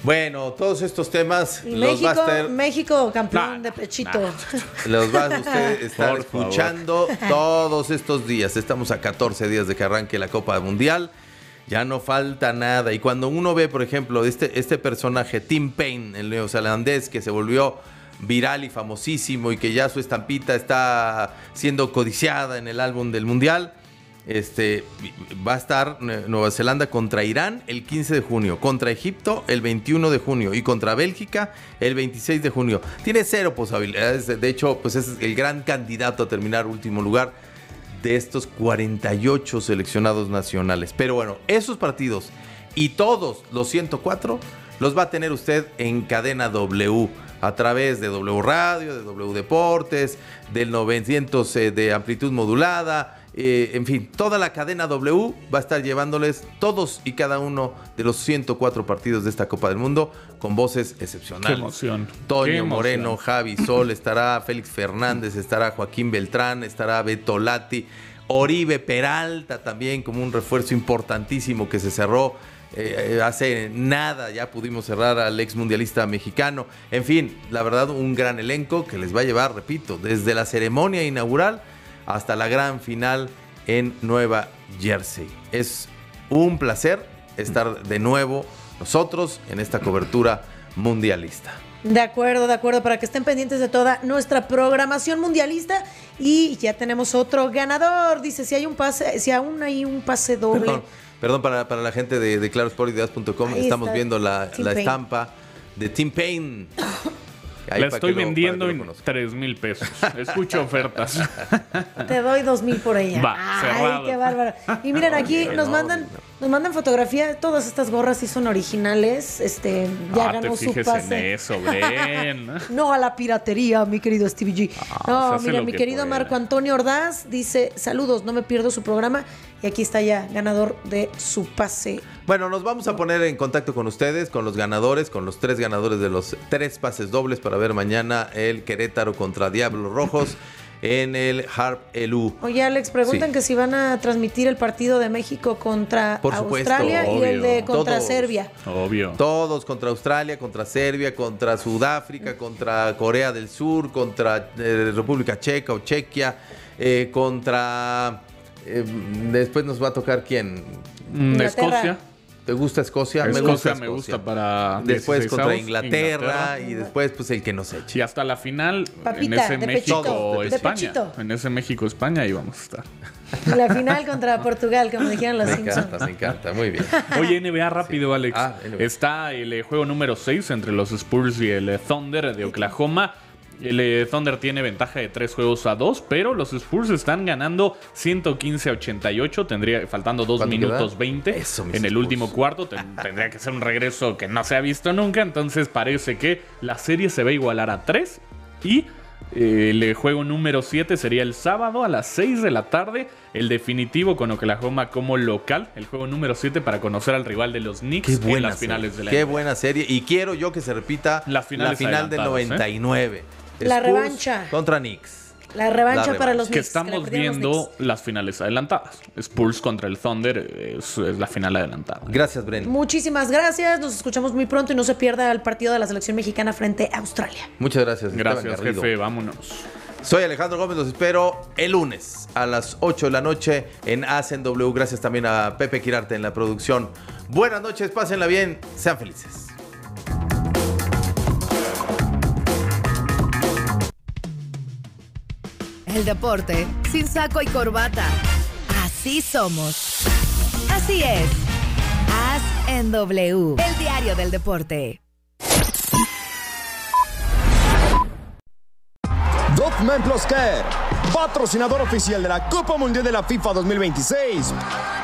Bueno, todos estos temas Y los va a estar... México campeón de pechito. Los va a usted estar escuchando todos estos días. Estamos a 14 días de que arranque la Copa Mundial. Ya no falta nada. Y cuando uno ve, por ejemplo, este personaje, Tim Payne, el neozelandés, que se volvió viral y famosísimo y que ya su estampita está siendo codiciada en el álbum del Mundial, va a estar Nueva Zelanda contra Irán el 15 de junio, contra Egipto el 21 de junio y contra Bélgica el 26 de junio. Tiene 0 posibilidades. De hecho, pues es el gran candidato a terminar último lugar de estos 48 seleccionados nacionales. Pero bueno, esos partidos y todos los 104 los va a tener usted en Cadena W, a través de W Radio, de W Deportes, del 900 de amplitud modulada. En fin, toda la cadena W va a estar llevándoles todos y cada uno de los 104 partidos de esta Copa del Mundo con voces excepcionales. ¡Qué emoción! Toño Moreno, Javi Sol, estará Félix Fernández, estará Joaquín Beltrán, estará Beto Lati, Oribe Peralta también como un refuerzo importantísimo que se cerró hace nada. Ya pudimos cerrar al ex mundialista mexicano. En fin, la verdad, un gran elenco que les va a llevar, repito, desde la ceremonia inaugural hasta la gran final en Nueva Jersey. Es un placer estar de nuevo nosotros en esta cobertura mundialista. De acuerdo, para que estén pendientes de toda nuestra programación mundialista. Y ya tenemos otro ganador. Dice, si aún hay un pase doble. Perdón para la gente de clarosportideas.com. Estamos viendo la estampa de Tim Payne. La estoy vendiendo en 3,000 pesos. Escucho ofertas. Te doy 2,000 por ella. Cerrado. Qué bárbaro. Y miren, aquí nos mandan fotografía. Todas estas gorras sí son originales. Ya ganó su pase. En eso, Bren. No a la piratería, mi querido Stevie G. No, mira, mi querido Marco Antonio Ordaz dice, saludos, no me pierdo su programa. Y aquí está ya, ganador de su pase. Bueno, nos vamos a poner en contacto con ustedes, con los ganadores, con los 3 ganadores de los 3 pases dobles para ver mañana el Querétaro contra Diablos Rojos en el Harp Elú. Oye, Alex, preguntan que si van a transmitir el partido de México contra Australia y el de contra Serbia. Obvio. Todos contra Australia, contra Serbia, contra Sudáfrica, contra Corea del Sur, contra República Checa o Chequia, contra... después nos va a tocar ¿quién? Escocia. ¿Te gusta Escocia? Escocia me gusta para después contra Inglaterra y después pues el que nos eche. Y hasta la final Papita, en ese México-España. En ese México-España ahí vamos a estar. La final contra Portugal, como dijeron los Simpsons. Me encanta, muy bien. Oye, NBA rápido, Alex. Está el juego número 6 entre los Spurs y el Thunder de Oklahoma. El Thunder tiene ventaja de 3-2, pero los Spurs están ganando 115-88. Faltando 2 minutos 20 en el último cuarto. Tendría que ser un regreso que no se ha visto nunca. Entonces parece que la serie se va a igualar a 3. Y el juego número 7 sería el sábado a las 6 de la tarde. El definitivo con Oklahoma como local. El juego número 7 para conocer al rival de los Knicks en las finales de la NBA. Qué buena serie. Y quiero yo que se repita la final del 99. La Spurs revancha contra Knicks. La revancha para los Knicks. Que estamos viendo las finales adelantadas. Spurs contra el Thunder es la final adelantada. Gracias, Bren. Muchísimas gracias. Nos escuchamos muy pronto y no se pierda el partido de la selección mexicana frente a Australia. Muchas gracias. Gracias, jefe. Vámonos. Soy Alejandro Gómez. Los espero el lunes a las 8 de la noche en Hacen W. Gracias también a Pepe Quirarte en la producción. Buenas noches. Pásenla bien. Sean felices. El deporte sin saco y corbata. Así somos. Así es. Haz en W. El diario del deporte. Document Plus Care, patrocinador oficial de la Copa Mundial de la FIFA 2026.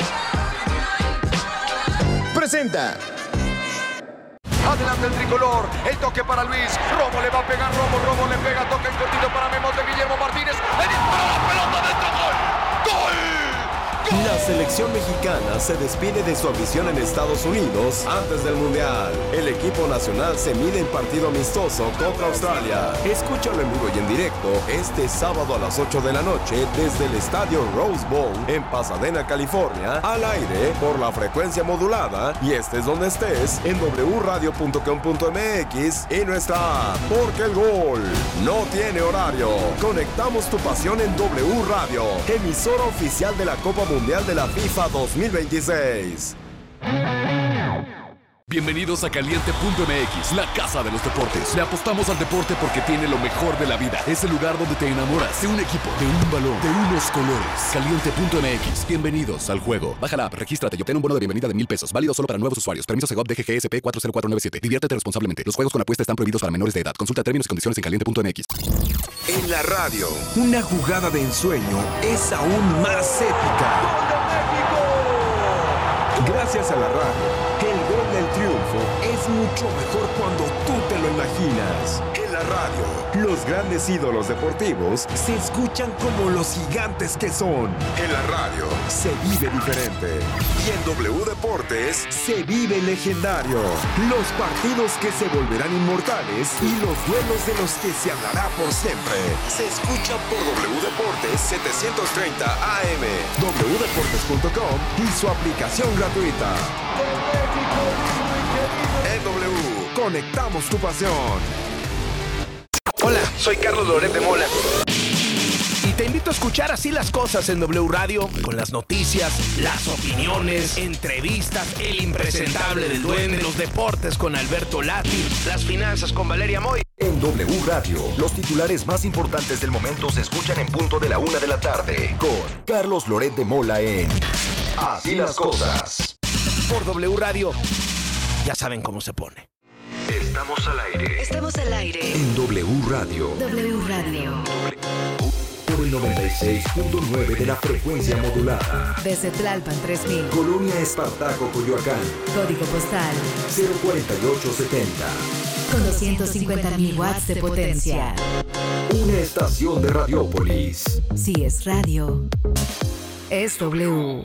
Presenta. Adelante el tricolor, el toque para Luis, Romo le va a pegar, Romo le pega, toca el cortito para Memo de Guillermo Martínez, le dispara la pelota dentro, ¡gol! La selección mexicana se despide de su afición en Estados Unidos antes del Mundial. El equipo nacional se mide en partido amistoso contra Australia. Escúchalo en vivo y en directo este sábado a las 8 de la noche desde el estadio Rose Bowl en Pasadena, California, al aire por la frecuencia modulada y estés donde estés en wradio.com.mx y nuestra app, porque el gol no tiene horario. Conectamos tu pasión en W Radio, emisora oficial de la Copa Mundial de la FIFA 2026. Bienvenidos a Caliente.mx, la casa de los deportes. Le apostamos al deporte porque tiene lo mejor de la vida. Es el lugar donde te enamoras de un equipo, de un balón, de unos colores. Caliente.mx, bienvenidos al juego. Baja la app, regístrate y obtén un bono de bienvenida de $1,000. Válido solo para nuevos usuarios. Permiso Segov DGGSP 40497. Diviértete responsablemente. Los juegos con apuesta están prohibidos para menores de edad. Consulta términos y condiciones en Caliente.mx. En la radio, una jugada de ensueño es aún más épica. ¡Gol de México! Gracias a la radio, el gol del triunfo es mucho mejor cuando tú te lo imaginas. En la radio, los grandes ídolos deportivos se escuchan como los gigantes que son. En la radio, se vive diferente. Y en W Deportes, se vive legendario. Los partidos que se volverán inmortales y los duelos de los que se hablará por siempre. Se escucha por W Deportes 730 AM, wdeportes.com y su aplicación gratuita. En W, conectamos tu pasión. Hola, soy Carlos Loret de Mola. Y te invito a escuchar Así las Cosas en W Radio, con las noticias, las opiniones, entrevistas, el impresentable del Duende, los deportes con Alberto Lati, las finanzas con Valeria Moy. En W Radio, los titulares más importantes del momento se escuchan en punto de la 1 de la tarde, con Carlos Loret de Mola en Así las Cosas. Por W Radio, ya saben cómo se pone. Estamos al aire. Estamos al aire. En W Radio. W Radio. Por el 96.9 de la frecuencia modulada. Desde Tlalpan 3000. Colonia Espartaco, Coyoacán. Código postal 04870. con 250.000 watts de potencia. Una estación de Radiópolis. Si es radio, es W.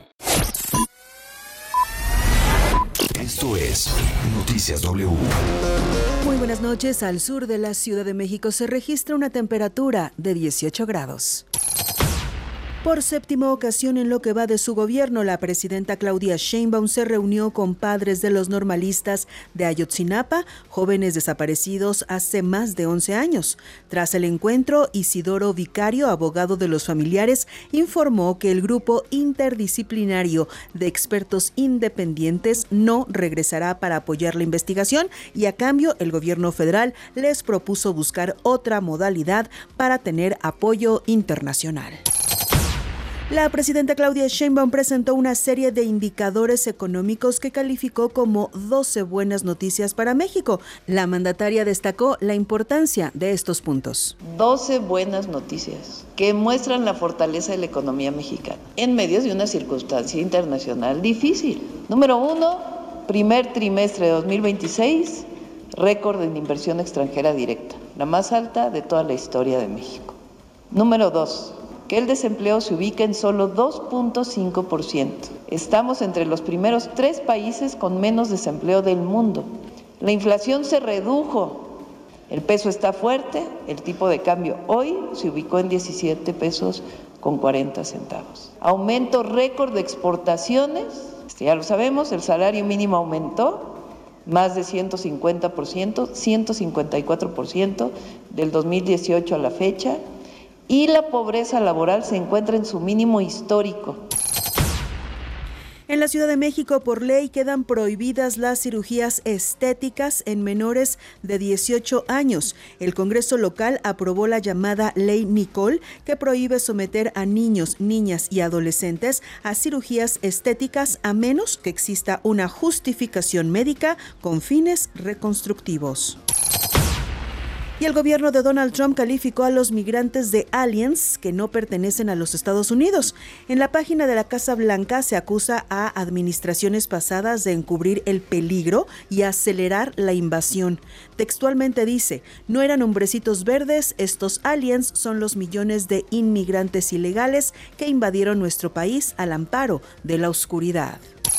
Esto es Noticias W. Muy buenas noches. Al sur de la Ciudad de México se registra una temperatura de 18 grados. Por séptima ocasión en lo que va de su gobierno, la presidenta Claudia Sheinbaum se reunió con padres de los normalistas de Ayotzinapa, jóvenes desaparecidos hace más de 11 años. Tras el encuentro, Isidoro Vicario, abogado de los familiares, informó que el grupo interdisciplinario de expertos independientes no regresará para apoyar la investigación y a cambio el gobierno federal les propuso buscar otra modalidad para tener apoyo internacional. La presidenta Claudia Sheinbaum presentó una serie de indicadores económicos que calificó como 12 buenas noticias para México. La mandataria destacó la importancia de estos puntos. 12 buenas noticias que muestran la fortaleza de la economía mexicana en medio de una circunstancia internacional difícil. Número 1, primer trimestre de 2026, récord en inversión extranjera directa, la más alta de toda la historia de México. Número 2, que el desempleo se ubica en solo 2.5%. Estamos entre los primeros 3 países con menos desempleo del mundo. La inflación se redujo, el peso está fuerte, el tipo de cambio hoy se ubicó en 17 pesos con 40 centavos. Aumento récord de exportaciones, ya lo sabemos, el salario mínimo aumentó más de 150%, 154% del 2018 a la fecha. Y la pobreza laboral se encuentra en su mínimo histórico. En la Ciudad de México, por ley, quedan prohibidas las cirugías estéticas en menores de 18 años. El Congreso local aprobó la llamada Ley Nicole, que prohíbe someter a niños, niñas y adolescentes a cirugías estéticas a menos que exista una justificación médica con fines reconstructivos. Y el gobierno de Donald Trump calificó a los migrantes de aliens que no pertenecen a los Estados Unidos. En la página de la Casa Blanca se acusa a administraciones pasadas de encubrir el peligro y acelerar la invasión. Textualmente dice: no eran hombrecitos verdes, estos aliens son los millones de inmigrantes ilegales que invadieron nuestro país al amparo de la oscuridad.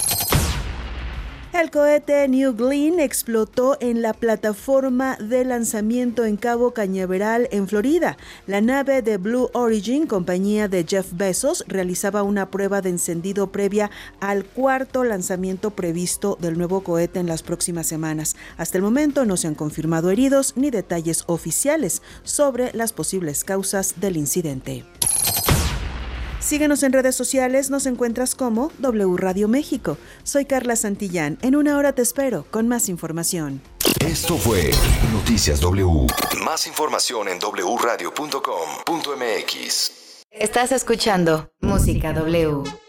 El cohete New Glenn explotó en la plataforma de lanzamiento en Cabo Cañaveral, en Florida. La nave de Blue Origin, compañía de Jeff Bezos, realizaba una prueba de encendido previa al cuarto lanzamiento previsto del nuevo cohete en las próximas semanas. Hasta el momento no se han confirmado heridos ni detalles oficiales sobre las posibles causas del incidente. Síguenos en redes sociales, nos encuentras como W Radio México. Soy Carla Santillán. En una hora te espero con más información. Esto fue Noticias W. Más información en wradio.com.mx. Estás escuchando Música W.